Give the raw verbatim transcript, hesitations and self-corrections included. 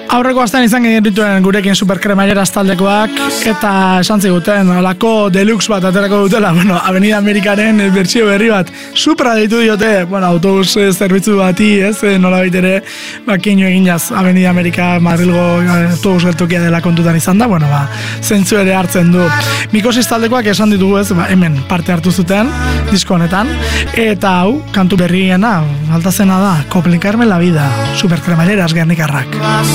Aurreko astean izan genituen gurekin superkremailera taldekoak eta esan ziguten olako deluxe bat aterako dutela, bueno, Avenida Amerikaren bertsio berri bat supra deitu diote, bueno, autobus zerbitzu bati, ez, nola baitere bakinu egin jaz Avenida Amerika Madrilgo autobus geltokia dela kontutan izan da, bueno, ba, zentzu ere hartzen du. Mikosis taldekoak esan ditugu, ez, ba, hemen parte hartu zuten disko honetan, eta hau, kantu berriena, altazena da, complicarme la vida, superkremaileras gernikarrak.